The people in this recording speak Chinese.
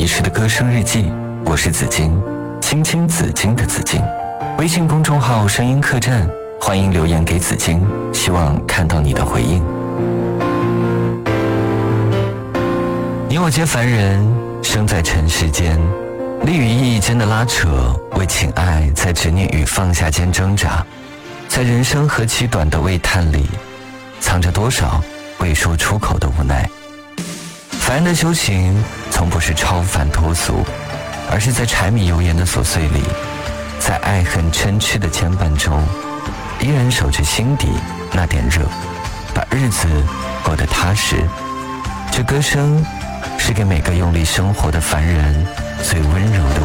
时的歌声日记，我是紫金，青青紫金的紫金。微信公众号声音客栈，欢迎留言给紫金，希望看到你的回应。你我皆凡人，生在尘世间，利与义间的拉扯，为情爱在执念与放下间挣扎，在人生何其短的喟叹里，藏着多少未说出口的无奈。凡人的修行从不是超凡脱俗，而是在柴米油盐的琐碎里，在爱恨嗔痴的牵绊中，依然守着心底那点热，把日子过得踏实。这歌声是给每个用力生活的凡人最温柔的